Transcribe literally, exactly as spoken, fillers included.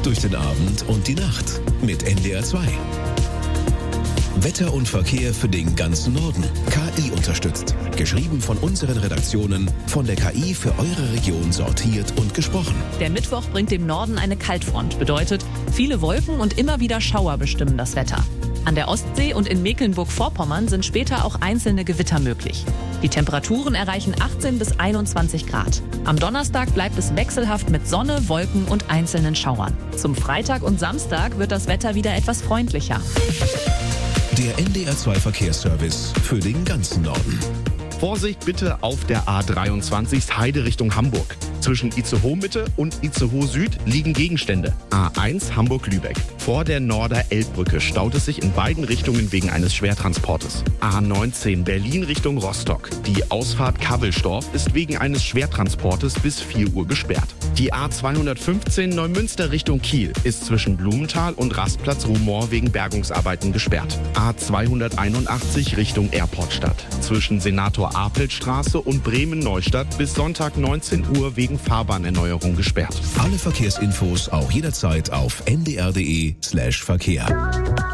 durch den Abend und die Nacht mit N D R zwei. Wetter und Verkehr für den ganzen Norden. K I unterstützt. Geschrieben von unseren Redaktionen, von der K I für eure Region sortiert und gesprochen. Der Mittwoch bringt dem Norden eine Kaltfront. Bedeutet, viele Wolken und immer wieder Schauer bestimmen das Wetter. An der Ostsee und in Mecklenburg-Vorpommern sind später auch einzelne Gewitter möglich. Die Temperaturen erreichen achtzehn bis einundzwanzig Grad. Am Donnerstag bleibt es wechselhaft mit Sonne, Wolken und einzelnen Schauern. Zum Freitag und Samstag wird das Wetter wieder etwas freundlicher. Der N D R zwei Verkehrsservice für den ganzen Norden. Vorsicht bitte auf der A dreiundzwanzig Heide Richtung Hamburg. Zwischen Itzehoe Mitte und Itzehoe Süd liegen Gegenstände. A eins Hamburg-Lübeck. Vor der Norder-Elbbrücke staut es sich in beiden Richtungen wegen eines Schwertransportes. A neunzehn Berlin Richtung Rostock. Die Ausfahrt Kavelstorf ist wegen eines Schwertransportes bis vier Uhr gesperrt. Die A zweihundertfünfzehn Neumünster Richtung Kiel ist zwischen Blumenthal und Rastplatz Rumor wegen Bergungsarbeiten gesperrt. A zweihunderteinundachtzig Richtung Airportstadt. Zwischen Senator Apelstraße und Bremen-Neustadt bis Sonntag neunzehn Uhr wegen Fahrbahnerneuerung gesperrt. Alle Verkehrsinfos auch jederzeit auf n d r punkt d e slash Verkehr.